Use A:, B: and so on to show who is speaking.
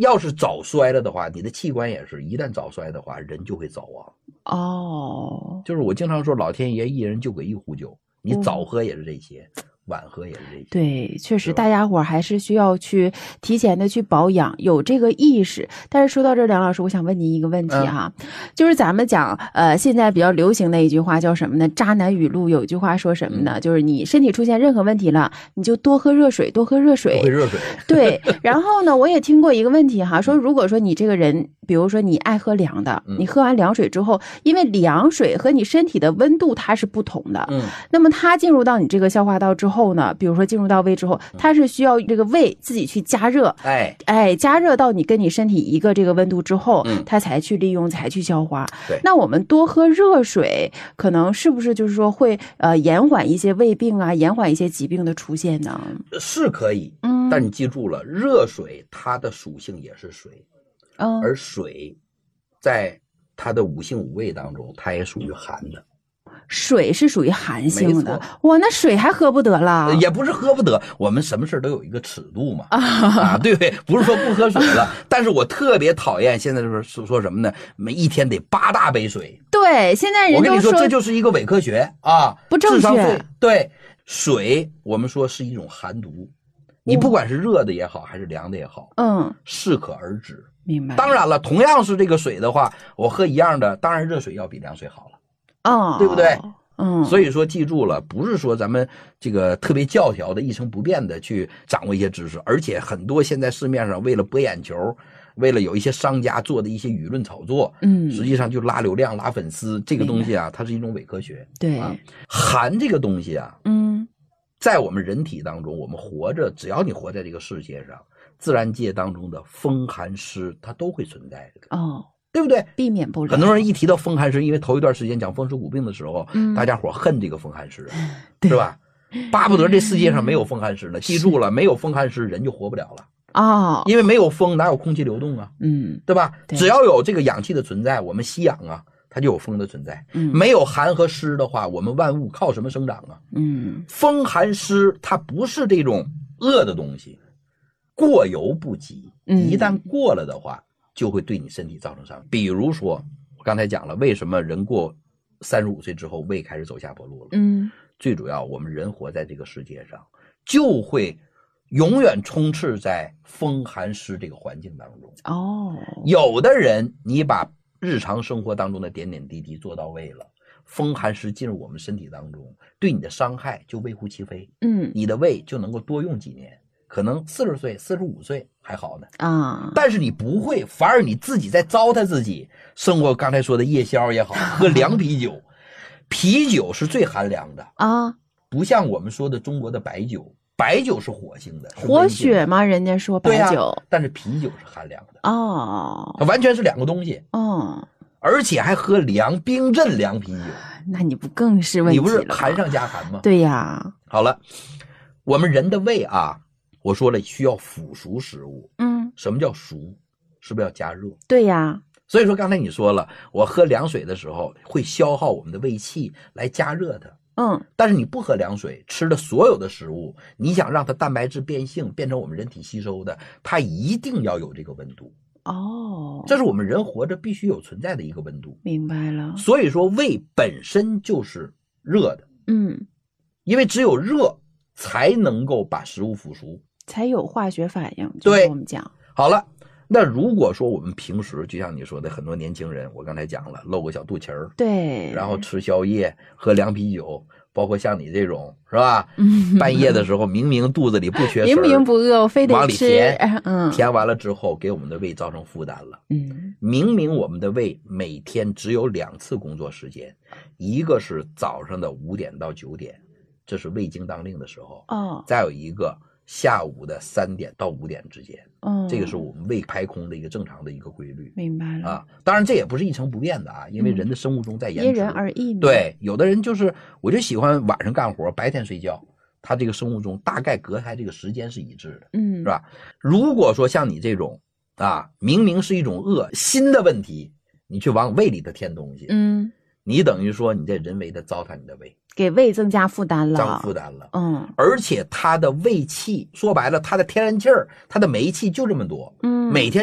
A: 要是早衰了的话，你的器官也是，一旦早衰的话，人就会早亡。就是我经常说，老天爷一人就给一壶酒，你早喝也是这些，晚喝也是这些。
B: 对，确实大家伙还是需要去提前的去保养，有这个意识。但是说到这儿，梁老师，我想问您一个问题哈，就是咱们讲现在比较流行的一句话叫什么呢？渣男语录有一句话说什么呢？就是你身体出现任何问题了，你就多喝热水，多喝热水。
A: 多喝热水。
B: 对，然后呢，我也听过一个问题哈，说如果说你这个人，比如说你爱喝凉的，你喝完凉水之后，因为凉水和你身体的温度它是不同的，那么它进入到你这个消化道之后呢，比如说进入到胃之后，它是需要这个胃自己去加热，加热到你跟你身体一个这个温度之后，它才去利用，才去消化。
A: 对，
B: 那我们多喝热水，可能是不是就是说会延缓一些胃病啊，延缓一些疾病的出现呢？
A: 是可以，但你记住了，热水它的属性也是水，而水在它的五性五味当中，它也属于寒的。
B: 水是属于寒性的，哇，那水还喝不得了？
A: 也不是喝不得，我们什么事都有一个尺度嘛，对不对？不是说不喝水了，但是我特别讨厌现在说什么呢？一天得8大杯水。
B: 对，现在人都
A: 我跟你说，这就是一个伪科学啊，
B: 不正确。
A: 对，水我们说是一种寒毒，你不管是热的也好，还是凉的也好，适可而止。
B: 明白。
A: 当然了，同样是这个水的话，我喝一样的，当然热水要比凉水好了。对不对？所以说记住了，不是说咱们这个特别教条的一成不变的去掌握一些知识，而且很多现在市面上为了博眼球，为了有一些商家做的一些舆论炒作，实际上就拉流量、拉粉丝，这个东西啊，它是一种伪科学。
B: 对，
A: 寒这个东西啊，在我们人体当中，我们活着，只要你活在这个世界上，自然界当中的风寒湿，它都会存在的。对不对？
B: 避免不了。
A: 很多人一提到风寒湿，因为头一段时间讲风湿骨病的时候，大家伙恨这个风寒湿，是吧？巴不得这世界上没有风寒湿呢。记住了，没有风寒湿，人就活不了了。因为没有风，哪有空气流动啊？对吧？只要有这个氧气的存在，我们吸氧啊，它就有风的存在。没有寒和湿的话，我们万物靠什么生长啊？风寒湿它不是这种恶的东西，过犹不及。一旦过了的话，就会对你身体造成伤害。比如说我刚才讲了，为什么人过35岁之后胃开始走下坡路了？最主要我们人活在这个世界上，就会永远充斥在风寒湿这个环境当中。有的人你把日常生活当中的点点滴滴做到位了，风寒湿进入我们身体当中，对你的伤害就微乎其微。你的胃就能够多用几年，可能40岁、45岁还好呢但是你不会，反而你自己在糟蹋自己。生活刚才说的夜宵也好，喝凉啤酒，啤酒是最寒凉的不像我们说的中国的白酒，白酒是火性的，
B: 活血吗？人家说白酒，
A: 但是啤酒是寒凉的它完全是两个东西而且还喝冰镇凉啤酒，
B: 那你不更是问题了？
A: 你不是寒上加寒吗？
B: 对呀。
A: 好了，我们人的胃啊，我说了需要腐熟食物。什么叫熟？是不是要加热？
B: 对呀。
A: 所以说刚才你说了，我喝凉水的时候会消耗我们的胃气来加热它。但是你不喝凉水，吃的所有的食物，你想让它蛋白质变性，变成我们人体吸收的，它一定要有这个温度。这是我们人活着必须有存在的一个温度。
B: 明白了。
A: 所以说胃本身就是热的。因为只有热才能够把食物腐熟，
B: 才有化学反应。
A: 对，
B: 我们讲
A: 好了。那如果说我们平时就像你说的，很多年轻人，我刚才讲了，露个小肚脐儿，
B: 对，
A: 然后吃宵夜，喝凉啤酒，包括像你这种是吧？半夜的时候明明肚子里不缺食，
B: 明明不饿，非得吃，
A: 往里填，填完了之后给我们的胃造成负担了。明明我们的胃每天只有2次工作时间，一个是早上的5点到9点，这是胃经当令的时候，再有一个下午的3点到5点之间，这个是我们胃排空的一个正常的一个规律。
B: 明白了
A: 当然这也不是一成不变的因为人的生物钟在延迟，
B: 因人而异。
A: 对，有的人就是我就喜欢晚上干活，白天睡觉，他这个生物钟大概隔开这个时间是一致的，是吧？如果说像你这种明明是一种恶心的问题，你去往胃里头添东西，你等于说你在人为的糟蹋你的胃，
B: 给胃增加负担了，
A: 而且它的胃气说白了，它的天然气儿，它的煤气就这么多，每天